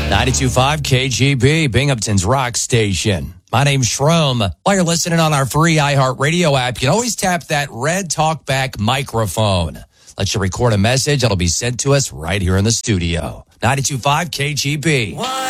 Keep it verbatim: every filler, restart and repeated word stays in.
ninety-two point five K G B, Binghamton's rock station. My name's Shroom. While you're listening on our free iHeartRadio app, you can always tap that red talkback microphone. Let you record a message. It'll be sent to us right here in the studio. ninety-two point five K G B.